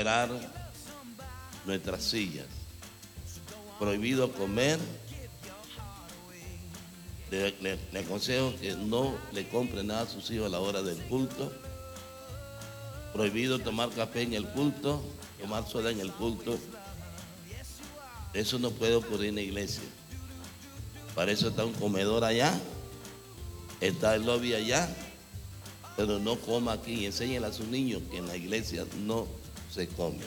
superar nuestras sillas. Prohibido comer. Le aconsejo que no le compre nada a sus hijos a la hora del culto. Prohibido tomar café en el culto, tomar soda en el culto. Eso no puede ocurrir en la iglesia. Para eso está un comedor allá, está el lobby allá, pero no coma aquí. Y enséñenle a sus niños que en la iglesia no se come.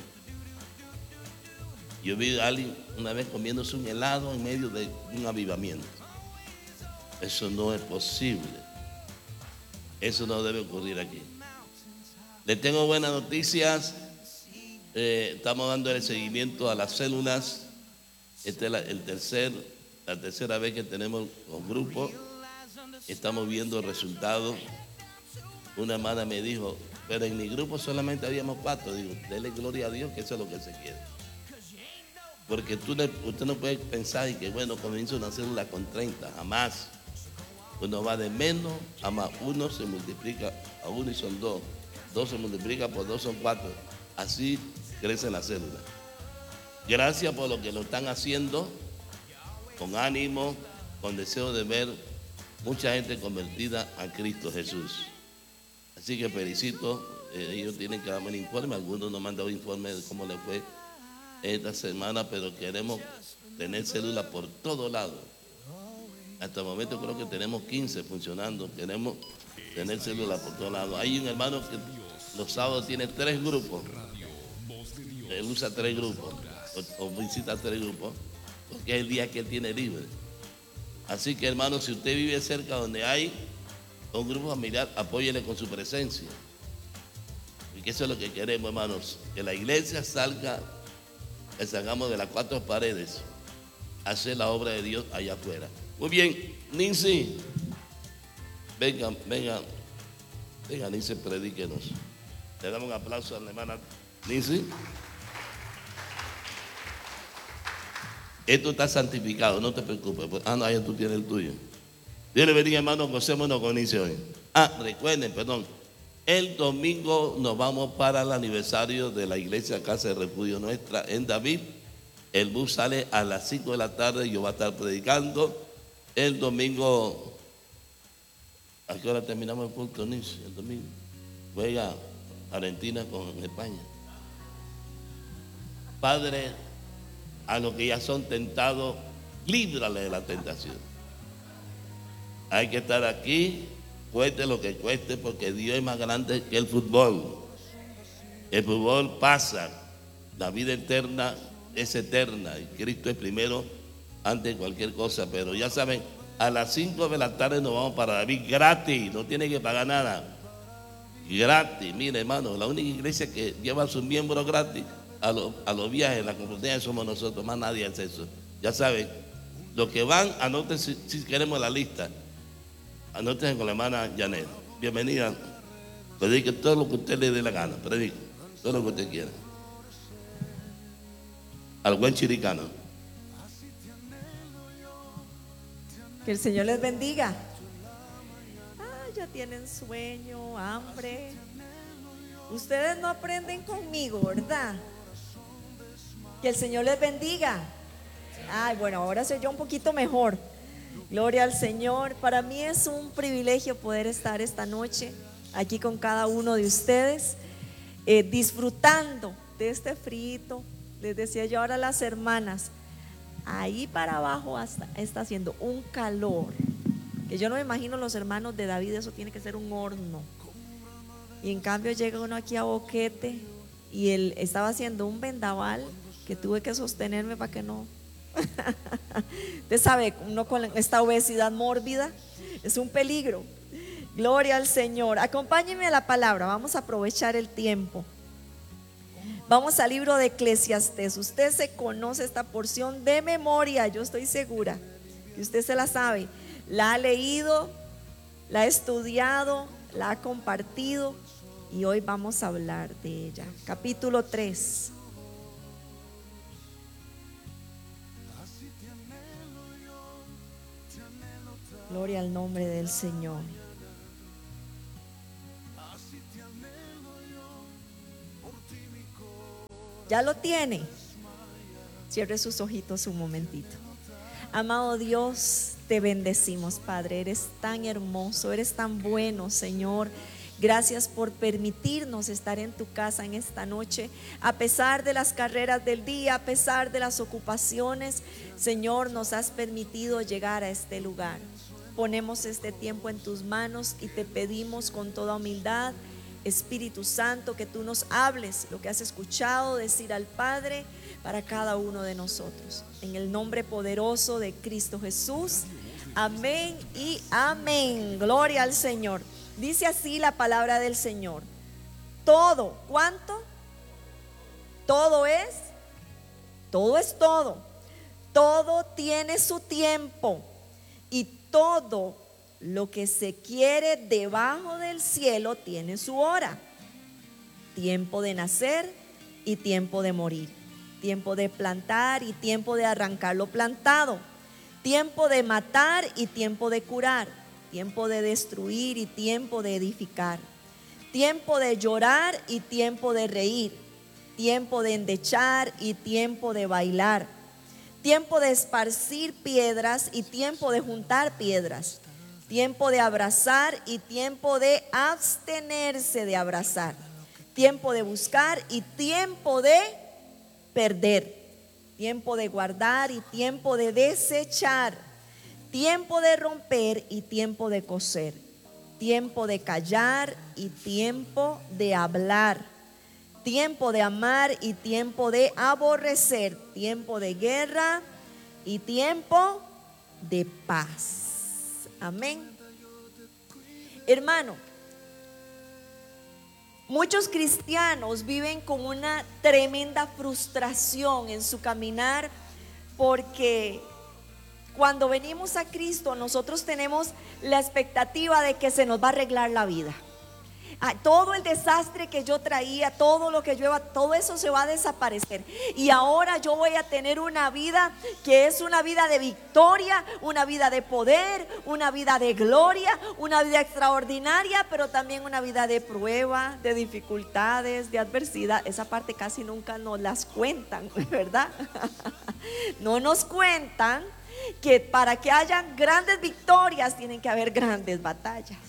Yo vi a alguien una vez comiéndose un helado en medio de un avivamiento. Eso no es posible. Eso no debe ocurrir aquí. Les tengo buenas noticias. Estamos dando el seguimiento a las células. Esta es la tercera vez que tenemos los grupos. Estamos viendo resultados. Una hermana me dijo, pero en mi grupo solamente habíamos 4. Digo, dele gloria a Dios que eso es lo que se quiere. Porque usted no puede pensar y que bueno, comienza una célula con 30, jamás. Uno va de menos a más. 1 se multiplica a 1 y son 2. 2 se multiplica por 2 son 4. Así crece la célula. Gracias por lo que lo están haciendo, con ánimo, con deseo de ver mucha gente convertida a Cristo Jesús. Así que felicito, ellos tienen que darme el informe, algunos nos han dado informe de cómo les fue esta semana, pero queremos tener células por todos lados. Hasta el momento creo que tenemos 15 funcionando, queremos tener células por todos lados. Hay un hermano que los sábados tiene 3 grupos, él usa 3 grupos, o visita 3 grupos, porque es el día que él tiene libre. Así que hermano, si usted vive cerca donde hay un grupo familiar, apóyele con su presencia. Y que eso es lo que queremos, hermanos, que la iglesia salgamos de las 4 paredes, a hacer la obra de Dios allá afuera. Muy bien, Nancy, venga, Nancy, predíquenos. Le damos un aplauso a la hermana Nancy. Esto está santificado, no te preocupes. No, ya tú tienes el tuyo. Dios le bendiga, hermano, gocémonos con Nancy hoy. Recuerden, el domingo nos vamos para el aniversario de la iglesia Casa de Refugio nuestra en David. El bus sale a las 5 de la tarde, yo voy a estar predicando. El domingo, ¿a qué hora terminamos el culto, Nancy? El domingo. Juega Argentina con España. Padre, a los que ya son tentados, líbrale de la tentación. Hay que estar aquí, cueste lo que cueste, porque Dios es más grande que el fútbol. El fútbol pasa, la vida eterna es eterna y Cristo es primero antes de cualquier cosa. Pero ya saben, a las 5 de la tarde nos vamos para David gratis, no tiene que pagar nada, gratis. Mire, hermano, la única iglesia que lleva a sus miembros gratis a los viajes, la confraternidad somos nosotros, más nadie hace eso. Ya saben, los que van, anoten si queremos la lista, anoten con la hermana Janet. Bienvenida, predique todo lo que usted le dé la gana, predique todo lo que usted quiera. Al buen chiricano. Que el Señor les bendiga. Ya tienen sueño, hambre. Ustedes no aprenden conmigo, ¿verdad? Que el Señor les bendiga. Bueno, ahora soy yo un poquito mejor. Gloria al Señor. Para mí es un privilegio poder estar esta noche aquí con cada uno de ustedes, disfrutando de este frío. Les decía yo ahora a las hermanas, ahí para abajo está haciendo un calor que yo no me imagino los hermanos de David, eso tiene que ser un horno. Y en cambio llega uno aquí a Boquete y él estaba haciendo un vendaval que tuve que sostenerme para que no. Usted sabe, uno con esta obesidad mórbida es un peligro. Gloria al Señor. Acompáñenme a la palabra, vamos a aprovechar el tiempo. Vamos al libro de Eclesiastés. Usted se conoce esta porción de memoria, yo estoy segura que usted se la sabe. La ha leído, la ha estudiado, la ha compartido y hoy vamos a hablar de ella. Capítulo 3. Gloria al nombre del Señor. ¿Ya lo tiene? Cierre sus ojitos un momentito. Amado Dios, te bendecimos, Padre. Eres tan hermoso, eres tan bueno, Señor. Gracias por permitirnos estar en tu casa en esta noche, a pesar de las carreras del día, a pesar de las ocupaciones. Señor, nos has permitido llegar a este lugar. Ponemos este tiempo en tus manos y te pedimos con toda humildad, Espíritu Santo, que tú nos hables lo que has escuchado decir al Padre para cada uno de nosotros. En el nombre poderoso de Cristo Jesús. Amén y amén. Gloria al Señor. Dice así la palabra del Señor. Todo, ¿cuánto? Todo es todo. Todo tiene su tiempo y todo lo que se quiere debajo del cielo tiene su hora. Tiempo de nacer y tiempo de morir. Tiempo de plantar y tiempo de arrancar lo plantado. Tiempo de matar y tiempo de curar. Tiempo de destruir y tiempo de edificar. Tiempo de llorar y tiempo de reír. Tiempo de endechar y tiempo de bailar. Tiempo de esparcir piedras y tiempo de juntar piedras. Tiempo de abrazar y tiempo de abstenerse de abrazar. Tiempo de buscar y tiempo de perder. Tiempo de guardar y tiempo de desechar. Tiempo de romper y tiempo de coser. Tiempo de callar y tiempo de hablar. Tiempo de amar y tiempo de aborrecer. Tiempo de guerra y tiempo de paz. Amén. Hermano, muchos cristianos viven con una tremenda frustración en su caminar, porque cuando venimos a Cristo nosotros tenemos la expectativa de que se nos va a arreglar la vida. Todo el desastre que yo traía, todo lo que yo iba, todo eso se va a desaparecer. Y ahora yo voy a tener una vida que es una vida de victoria, una vida de poder, una vida de gloria, una vida extraordinaria, pero también una vida de prueba, de dificultades, de adversidad. Esa parte casi nunca nos las cuentan, ¿verdad? No nos cuentan que para que hayan grandes victorias tienen que haber grandes batallas.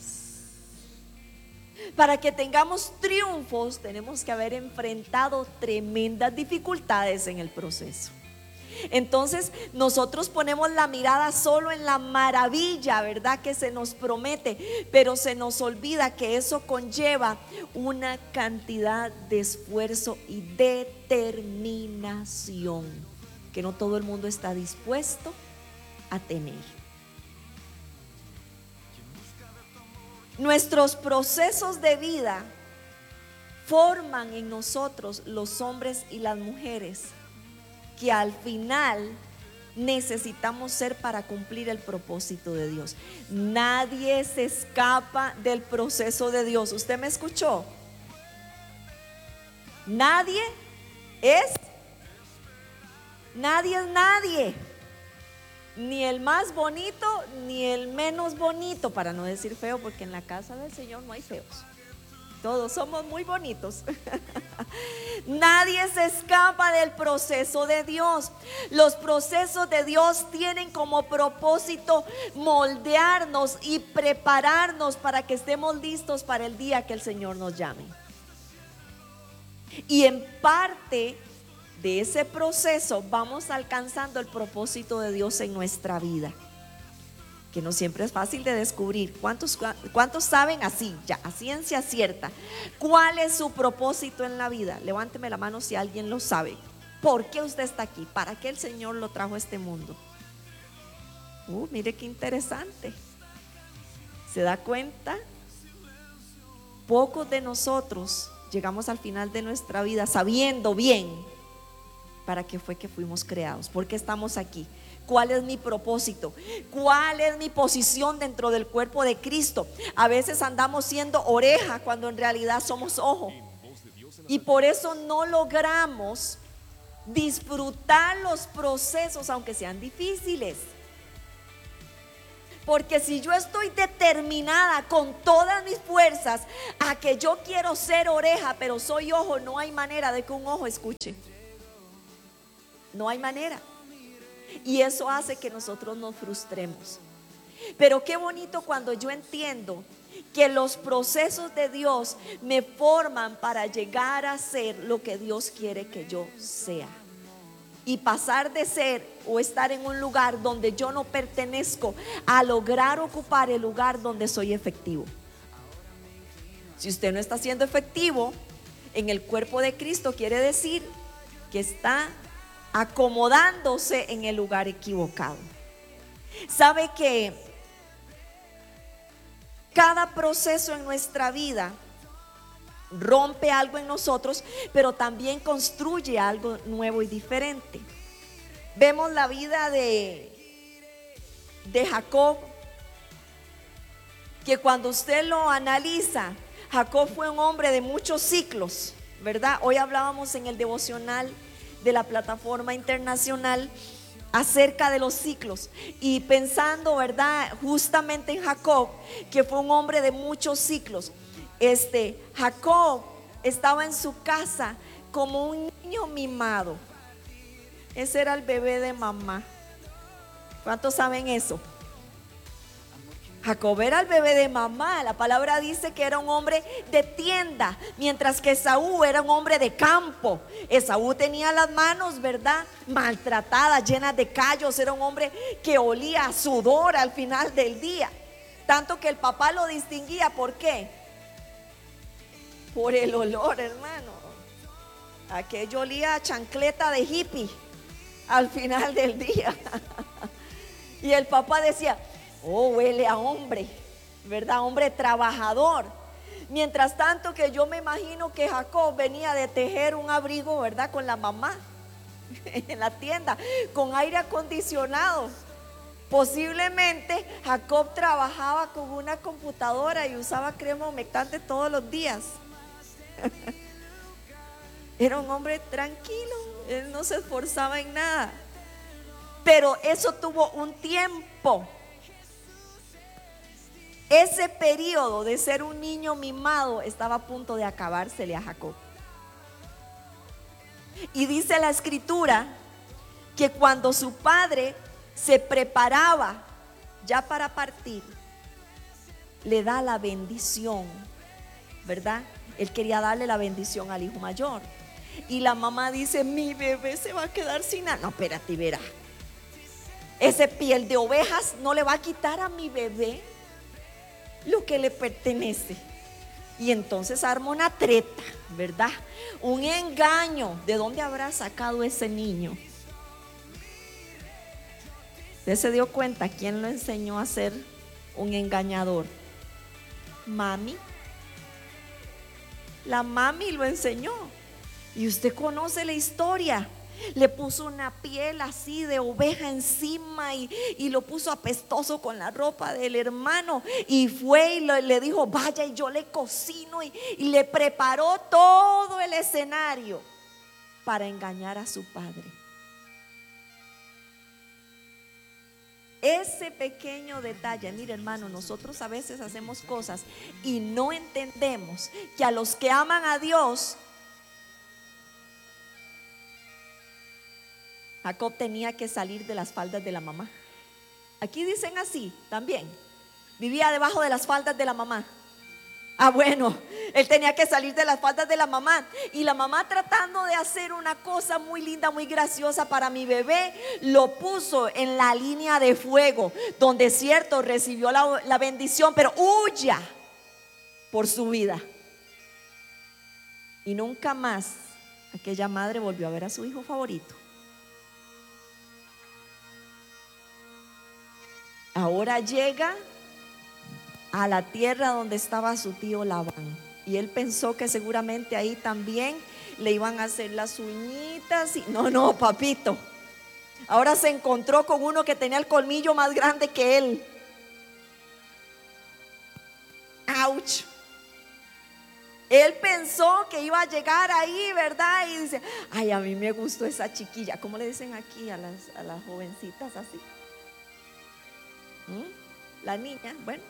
Para que tengamos triunfos tenemos que haber enfrentado tremendas dificultades en el proceso. Entonces nosotros ponemos la mirada solo en la maravilla, ¿verdad?, que se nos promete, pero se nos olvida que eso conlleva una cantidad de esfuerzo y determinación que no todo el mundo está dispuesto a tener. Nuestros procesos de vida forman en nosotros los hombres y las mujeres que al final necesitamos ser para cumplir el propósito de Dios. Nadie se escapa del proceso de Dios. ¿Usted me escuchó? Nadie es nadie. Ni el más bonito ni el menos bonito, para no decir feo, porque en la casa del Señor no hay feos. Todos somos muy bonitos. Nadie se escapa del proceso de Dios. Los procesos de Dios tienen como propósito moldearnos y prepararnos para que estemos listos para el día que el Señor nos llame. Y en parte de ese proceso vamos alcanzando el propósito de Dios en nuestra vida, que no siempre es fácil de descubrir. ¿Cuántos saben así, ya a ciencia cierta, cuál es su propósito en la vida? Levánteme la mano si alguien lo sabe. ¿Por qué usted está aquí? ¿Para qué el Señor lo trajo a este mundo? Mire qué interesante. ¿Se da cuenta? Pocos de nosotros llegamos al final de nuestra vida sabiendo bien para qué fue que fuimos creados, por qué estamos aquí, cuál es mi propósito, cuál es mi posición dentro del cuerpo de Cristo. A veces andamos siendo oreja cuando en realidad somos ojo, y por eso no logramos disfrutar los procesos aunque sean difíciles. Porque si yo estoy determinada con todas mis fuerzas a que yo quiero ser oreja, pero soy ojo, no hay manera de que un ojo escuche. No hay manera. Y eso hace que nosotros nos frustremos. Pero qué bonito cuando yo entiendo que los procesos de Dios me forman para llegar a ser lo que Dios quiere que yo sea. Y pasar de ser o estar en un lugar donde yo no pertenezco a lograr ocupar el lugar donde soy efectivo. Si usted no está siendo efectivo en el cuerpo de Cristo, quiere decir que está acomodándose en el lugar equivocado. Sabe que cada proceso en nuestra vida rompe algo en nosotros, pero también construye algo nuevo y diferente. Vemos la vida de Jacob, que cuando usted lo analiza, Jacob fue un hombre de muchos ciclos, ¿verdad? Hoy hablábamos en el devocional de la plataforma internacional acerca de los ciclos y pensando, ¿verdad? Justamente en Jacob, que fue un hombre de muchos ciclos. Jacob estaba en su casa como un niño mimado. Ese era el bebé de mamá. ¿Cuántos saben eso? Jacob era el bebé de mamá. La palabra dice que era un hombre de tienda, mientras que Esaú era un hombre de campo. Esaú tenía las manos, ¿verdad?, maltratadas, llenas de callos. Era un hombre que olía a sudor al final del día. Tanto que el papá lo distinguía. ¿Por qué? Por el olor, hermano. Aquello olía a chancleta de hippie al final del día. Y el papá decía: oh, huele a hombre, ¿verdad? Hombre trabajador. Mientras tanto que yo me imagino que Jacob venía de tejer un abrigo, ¿verdad?, con la mamá en la tienda, con aire acondicionado. Posiblemente Jacob trabajaba con una computadora y usaba crema humectante todos los días. Era un hombre tranquilo, él no se esforzaba en nada. Pero eso tuvo un tiempo. Ese periodo de ser un niño mimado estaba a punto de acabársele a Jacob. Y dice la escritura que cuando su padre se preparaba ya para partir, le da la bendición, ¿verdad? Él quería darle la bendición al hijo mayor. Y la mamá dice: mi bebé se va a quedar sin nada. No, espérate, verá. Ese piel de ovejas no le va a quitar a mi bebé lo que le pertenece. Y entonces arma una treta, ¿verdad? Un engaño. ¿De dónde habrá sacado ese niño? ¿Usted se dio cuenta quién lo enseñó a ser un engañador? Mami. La mami lo enseñó. Y usted conoce la historia. Le puso una piel así de oveja encima y lo puso apestoso con la ropa del hermano. Y fue y le dijo: vaya y yo le cocino. Y le preparó todo el escenario para engañar a su padre. Ese pequeño detalle, mire, hermano, nosotros a veces hacemos cosas y no entendemos que a los que aman a Dios, Jacob tenía que salir de las faldas de la mamá. Aquí dicen así también: vivía debajo de las faldas de la mamá. Bueno, él tenía que salir de las faldas de la mamá. Y la mamá, tratando de hacer una cosa muy linda, muy graciosa para mi bebé, lo puso en la línea de fuego, donde cierto recibió la bendición, pero huya por su vida. Y nunca más aquella madre volvió a ver a su hijo favorito. Ahora llega a la tierra donde estaba su tío Labán, y él pensó que seguramente ahí también le iban a hacer las uñitas y no, papito. Ahora se encontró con uno que tenía el colmillo más grande que él. ¡Auch! Él pensó que iba a llegar ahí, ¿verdad? Y dice: ay, a mí me gustó esa chiquilla. ¿Cómo le dicen aquí a las jovencitas así? la niña, bueno,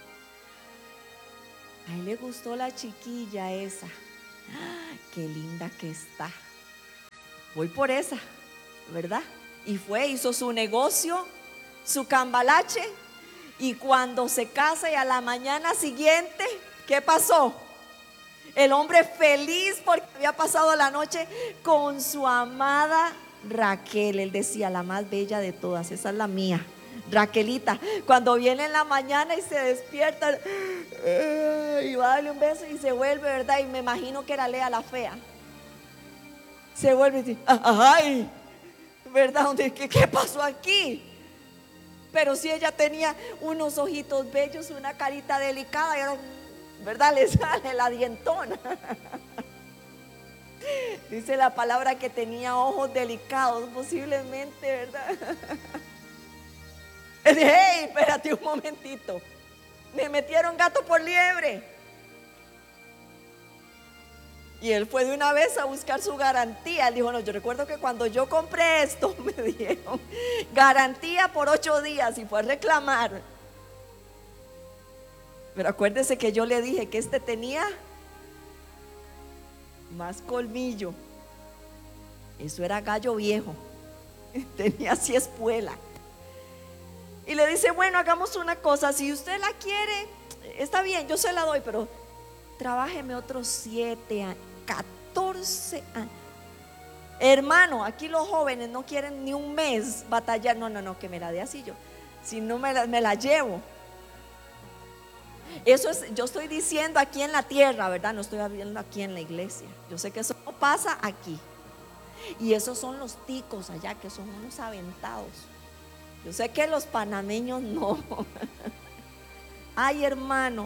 a él le gustó la chiquilla esa. ¡Ah, qué linda que está! Voy por esa, ¿verdad? Y fue, hizo su negocio, su cambalache. Y cuando se casa y a la mañana siguiente, ¿qué pasó? El hombre feliz porque había pasado la noche con su amada Raquel. Él decía, la más bella de todas, esa es la mía, Raquelita. Cuando viene en la mañana y se despierta y va a darle un beso y se vuelve, ¿verdad? Y me imagino que era Lea la fea. Se vuelve y dice, ay, ¿verdad? ¿Qué pasó aquí? Pero si ella tenía unos ojitos bellos, una carita delicada, y ahora, ¿verdad? Le sale la dientona. Dice la palabra que tenía ojos delicados, posiblemente, ¿verdad? Hey, espérate un momentito. Me metieron gato por liebre. Y él fue de una vez a buscar su garantía. Él dijo, no, yo recuerdo que cuando yo compré esto me dieron garantía por 8 días y fue a reclamar. Pero acuérdese que yo le dije que este tenía más colmillo. Eso era gallo viejo. Tenía así espuela. Y le dice, bueno, hagamos una cosa. Si usted la quiere, está bien, yo se la doy, pero trabájeme otros 7 años, 14 años. Hermano, aquí los jóvenes no quieren ni un mes batallar. No, que me la dé así yo. Si no me la llevo. Eso es, yo estoy diciendo aquí en la tierra, ¿verdad? No estoy hablando aquí en la iglesia. Yo sé que eso no pasa aquí. Y esos son los ticos allá, que son unos aventados. Yo sé que los panameños no. Ay, hermano.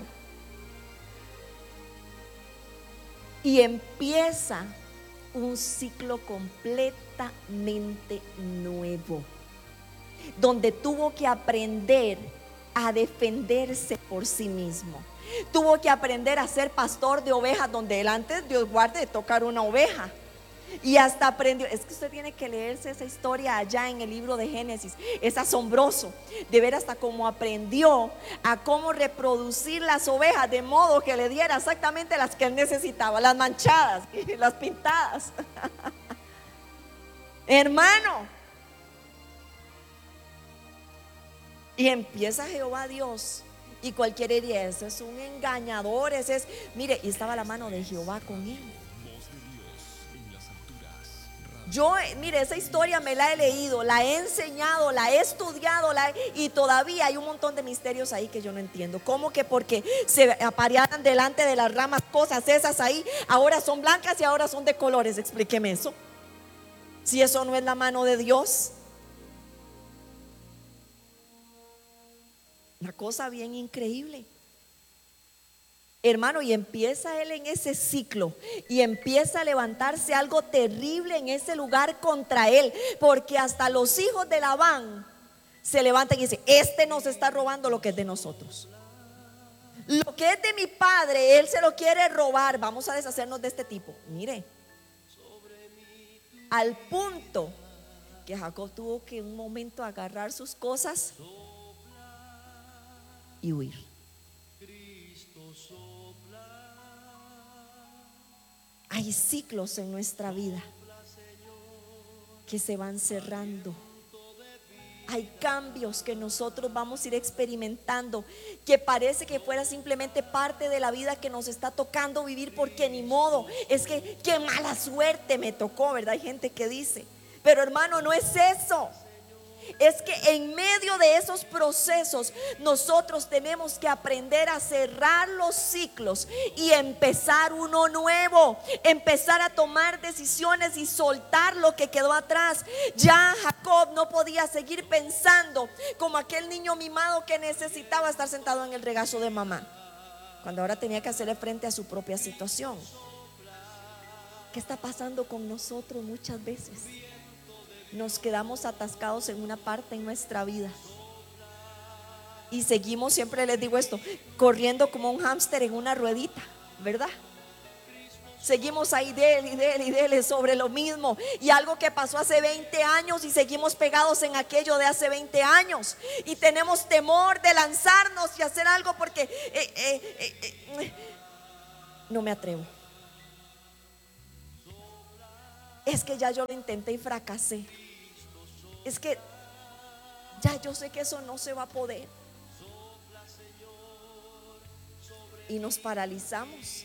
Y empieza un ciclo completamente nuevo, donde tuvo que aprender a defenderse por sí mismo. Tuvo que aprender a ser pastor de ovejas, donde él antes, Dios guarde, de tocar una oveja. Y hasta aprendió, es que usted tiene que leerse esa historia allá en el libro de Génesis. Es asombroso de ver hasta cómo aprendió a cómo reproducir las ovejas de modo que le diera exactamente las que él necesitaba, las manchadas y las pintadas. Hermano. Y empieza Jehová Dios, y cualquier diría, ese es un engañador, ese es, mire, y estaba la mano de Jehová con él. Yo, mire, esa historia me la he leído, la he enseñado, la he estudiado, y todavía hay un montón de misterios ahí que yo no entiendo. ¿Cómo que porque se apareaban delante de las ramas cosas esas ahí, ahora son blancas y ahora son de colores? Explíqueme eso. Si eso no es la mano de Dios. Una cosa bien increíble. Hermano, y empieza él en ese ciclo y empieza a levantarse algo terrible en ese lugar contra él, porque hasta los hijos de Labán se levantan y dicen, este nos está robando lo que es de nosotros. Lo que es de mi padre, él se lo quiere robar. Vamos a deshacernos de este tipo. Mire, al punto que Jacob tuvo que en un momento agarrar sus cosas y huir. Hay ciclos en nuestra vida que se van cerrando. Hay cambios que nosotros vamos a ir experimentando, que parece que fuera simplemente parte de la vida que nos está tocando vivir, porque ni modo, es que qué mala suerte me tocó, ¿verdad? Hay gente que dice, pero hermano, no es eso. Es que en medio de esos procesos nosotros tenemos que aprender a cerrar los ciclos y empezar uno nuevo, empezar a tomar decisiones y soltar lo que quedó atrás. Ya Jacob no podía seguir pensando como aquel niño mimado que necesitaba estar sentado en el regazo de mamá, cuando ahora tenía que hacerle frente a su propia situación. ¿Qué está pasando con nosotros muchas veces? Nos quedamos atascados en una parte en nuestra vida y seguimos, siempre les digo esto, corriendo como un hámster en una ruedita, ¿verdad? seguimos ahí dele sobre lo mismo, y algo que pasó hace 20 años y seguimos pegados en aquello de hace 20 años, y tenemos temor de lanzarnos y hacer algo porque no me atrevo. Es que ya yo lo intenté y fracasé. Es que ya yo sé que eso no se va a poder. Y nos paralizamos.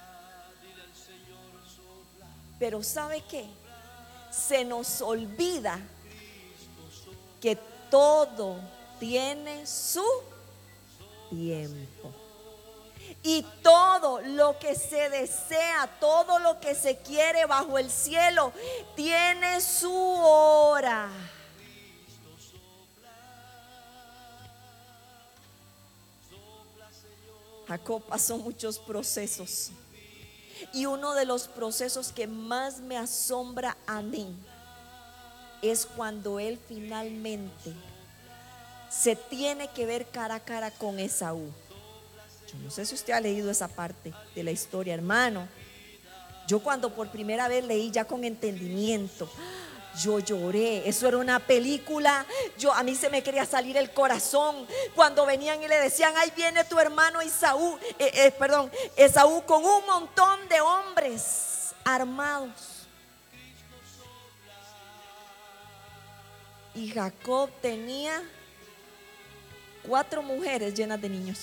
Pero ¿sabe qué? Se nos olvida que todo tiene su tiempo. Y todo lo que se desea, todo lo que se quiere bajo el cielo, tiene su hora. Jacob pasó muchos procesos, y uno de los procesos que más me asombra a mí es cuando él finalmente se tiene que ver cara a cara con Esaú. Yo no sé si usted ha leído esa parte de la historia, hermano. Yo cuando por primera vez leí ya con entendimiento, yo lloré. Eso era una película. A mí se me quería salir el corazón cuando venían y le decían: ahí viene tu hermano Esaú con un montón de hombres armados. Y Jacob tenía 4 mujeres llenas de niños.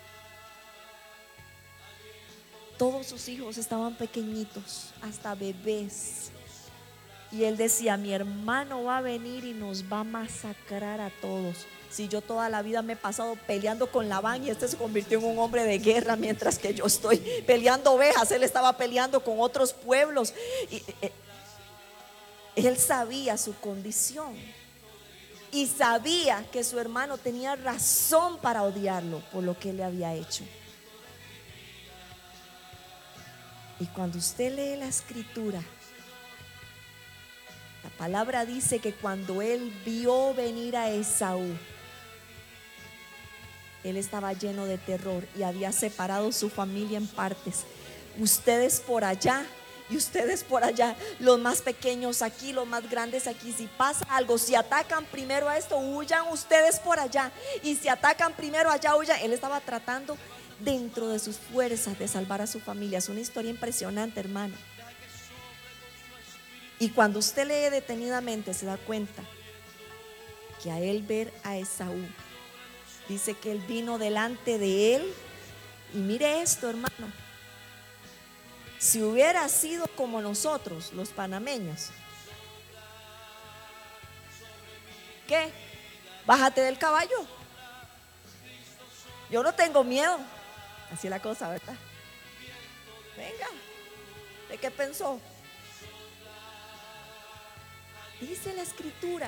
Todos sus hijos estaban pequeñitos, hasta bebés. Y él decía: mi hermano va a venir y nos va a masacrar a todos. Si yo toda la vida me he pasado peleando con Labán, y este se convirtió en un hombre de guerra, mientras que yo estoy peleando ovejas, él estaba peleando con otros pueblos. Él sabía su condición y sabía que su hermano tenía razón para odiarlo por lo que él le había hecho. Y cuando usted lee la escritura, la palabra dice que cuando él vio venir a Esaú, él estaba lleno de terror y había separado su familia en partes. Ustedes por allá y ustedes por allá, los más pequeños aquí, los más grandes aquí. Si pasa algo, si atacan primero a esto, huyan ustedes por allá. Y si atacan primero allá, huyan. Él estaba tratando dentro de sus fuerzas de salvar a su familia. Es una historia impresionante, hermano. Y cuando usted lee detenidamente, se da cuenta que a él ver a Esaú, dice que él vino delante de él. Y mire esto, hermano, si hubiera sido como nosotros los panameños, ¿qué? Bájate del caballo, yo no tengo miedo. Así es la cosa, ¿verdad? Venga, ¿de qué pensó? Dice la escritura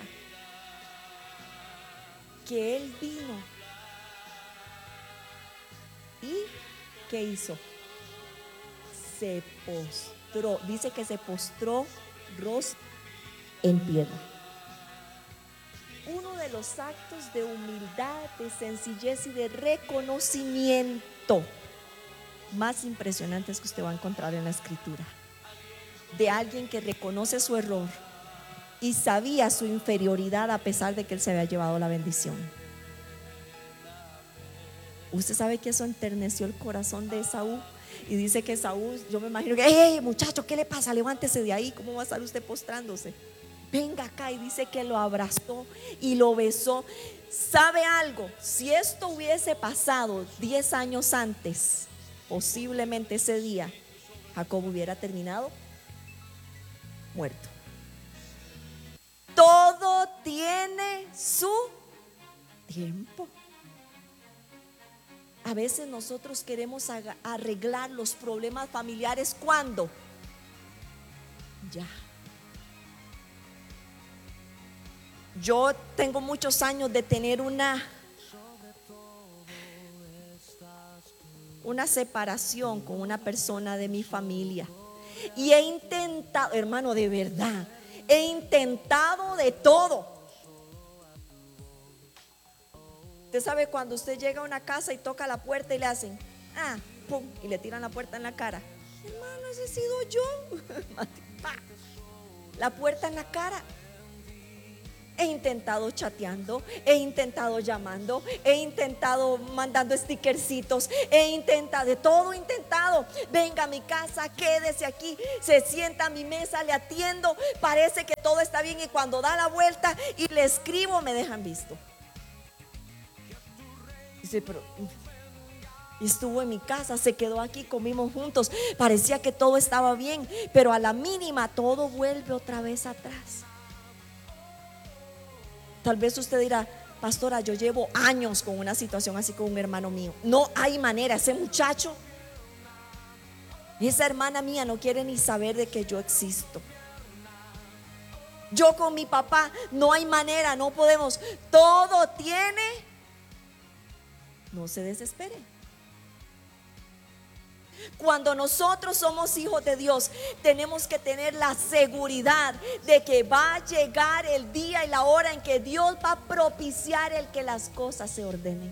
que él vino y ¿qué hizo? Se postró. Dice que se postró rostro en piedra. Uno de los actos de humildad, de sencillez y de reconocimiento más impresionantes que usted va a encontrar en la escritura, de alguien que reconoce su error y sabía su inferioridad a pesar de que él se había llevado la bendición. Usted sabe que eso enterneció el corazón de Esaú. Y dice que Esaú, yo me imagino que: ¡hey, muchacho, qué le pasa! Levántese de ahí, ¿cómo va a estar usted postrándose? Venga acá. Y dice que lo abrazó y lo besó. ¿Sabe algo? Si esto hubiese pasado 10 años antes, posiblemente ese día Jacob hubiera terminado muerto. Todo tiene su tiempo. A veces nosotros queremos arreglar los problemas familiares. ¿Cuándo? Ya. Yo tengo muchos años de tener una separación con una persona de mi familia. Y he intentado, hermano, de verdad, he intentado de todo. Usted sabe cuando usted llega a una casa y toca la puerta y le hacen pum, y le tiran la puerta en la cara. Hermano, no ese he sido yo. La puerta en la cara. He intentado chateando, he intentado llamando, he intentado mandando stickercitos, he intentado, de todo he intentado. Venga a mi casa, quédese aquí, se sienta a mi mesa, le atiendo, parece que todo está bien, y cuando da la vuelta y le escribo, me dejan visto. Dice, pero estuvo en mi casa, se quedó aquí, comimos juntos, parecía que todo estaba bien, pero a la mínima todo vuelve otra vez atrás. Tal vez usted dirá, pastora, yo llevo años con una situación así con un hermano mío. No hay manera, ese muchacho, esa hermana mía no quiere ni saber de que yo existo. Yo con mi papá, no hay manera, no podemos. Todo tiene. No se desespere. Cuando nosotros somos hijos de Dios, tenemos que tener la seguridad de que va a llegar el día y la hora en que Dios va a propiciar el que las cosas se ordenen.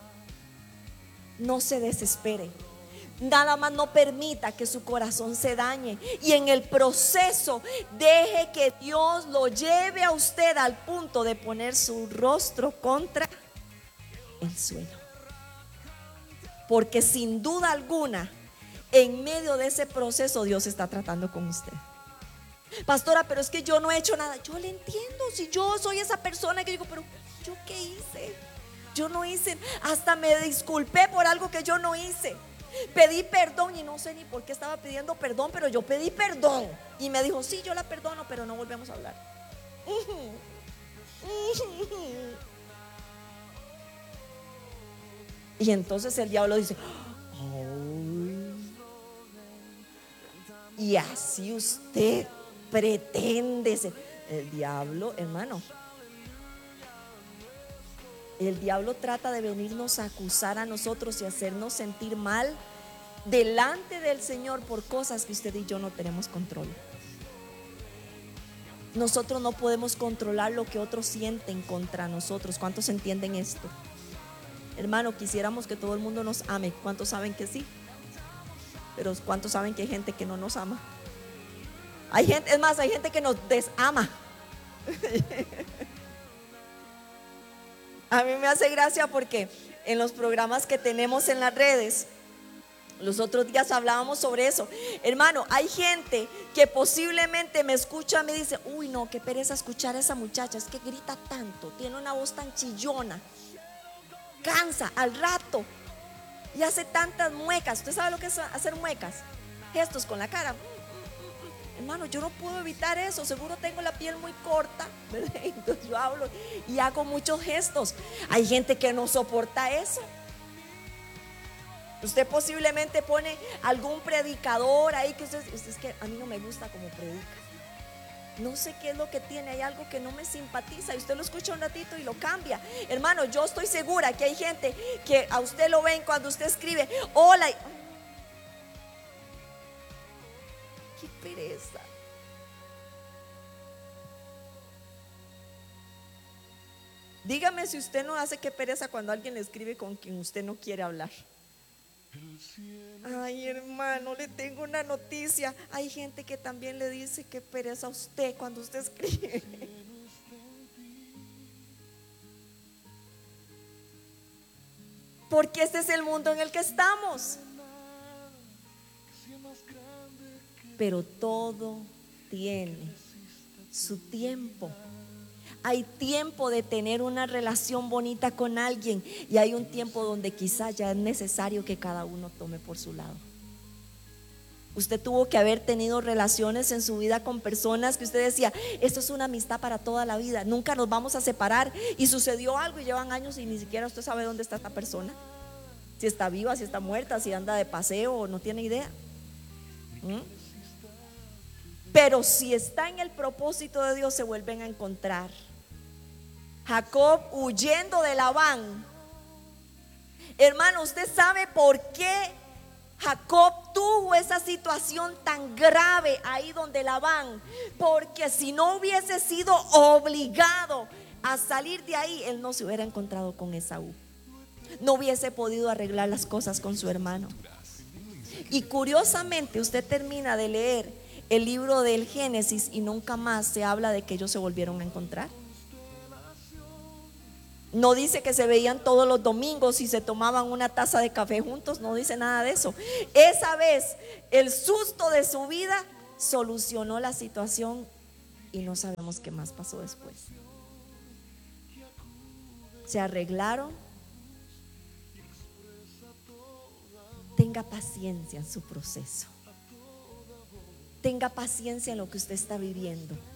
No se desespere. Nada más no permita que su corazón se dañe, y en el proceso deje que Dios lo lleve a usted al punto de poner su rostro contra el suelo. Porque sin duda alguna, en medio de ese proceso, Dios está tratando con usted. Pastora, pero es que yo no he hecho nada. Yo le entiendo, si yo soy esa persona que digo, pero ¿yo qué hice? Yo no hice, hasta me disculpé por algo que yo no hice. Pedí perdón y no sé ni por qué estaba pidiendo perdón, pero yo pedí perdón. Y me dijo, sí, yo la perdono, pero no volvemos a hablar. Y entonces el diablo dice, y así usted pretende ser. El diablo, hermano, el diablo trata de venirnos a acusar a nosotros y hacernos sentir mal delante del Señor por cosas que usted y yo no tenemos control. Nosotros no podemos controlar lo que otros sienten contra nosotros. ¿Cuántos entienden esto? Hermano, quisiéramos que todo el mundo nos ame. ¿Cuántos saben que sí? Pero ¿cuántos saben que hay gente que no nos ama? Hay gente, es más, hay gente que nos desama. A mí me hace gracia porque en los programas que tenemos en las redes, los otros días hablábamos sobre eso. Hermano, hay gente que posiblemente me escucha y me dice, uy no, qué pereza escuchar a esa muchacha, es que grita tanto, tiene una voz tan chillona, cansa al rato y hace tantas muecas. ¿Usted sabe lo que es hacer muecas? Gestos con la cara. Hermano, yo no puedo evitar eso, seguro tengo la piel muy corta, ¿verdad? Entonces yo hablo y hago muchos gestos. Hay gente que no soporta eso. Usted posiblemente pone algún predicador ahí que usted es que a mí no me gusta como predica. No sé qué es lo que tiene, hay algo que no me simpatiza, y usted lo escucha un ratito y lo cambia. Hermano, yo estoy segura que hay gente que a usted lo ven cuando usted escribe hola. Qué pereza. Dígame si usted no hace qué pereza cuando alguien le escribe con quien usted no quiere hablar. Ay, hermano, le tengo una noticia. Hay gente que también le dice qué pereza a usted cuando usted escribe. Porque este es el mundo en el que estamos. Pero todo tiene su tiempo. Hay tiempo de tener una relación bonita con alguien, y hay un tiempo donde quizás ya es necesario que cada uno tome por su lado. Usted tuvo que haber tenido relaciones en su vida con personas que usted decía, esto es una amistad para toda la vida, nunca nos vamos a separar, y sucedió algo y llevan años y ni siquiera usted sabe dónde está esta persona, si está viva, si está muerta, si anda de paseo, no tiene idea. Pero si está en el propósito de Dios, se vuelven a encontrar. Jacob huyendo de Labán. Hermano, ¿usted sabe por qué Jacob tuvo esa situación tan grave ahí donde Labán? Porque si no hubiese sido obligado a salir de ahí, él no se hubiera encontrado con Esaú. No hubiese podido arreglar las cosas con su hermano. Y curiosamente usted termina de leer el libro del Génesis y nunca más se habla de que ellos se volvieron a encontrar. No dice que se veían todos los domingos y se tomaban una taza de café juntos, no dice nada de eso. Esa vez el susto de su vida solucionó la situación y no sabemos qué más pasó después. Se arreglaron. Tenga paciencia en su proceso. Tenga paciencia en lo que usted está viviendo.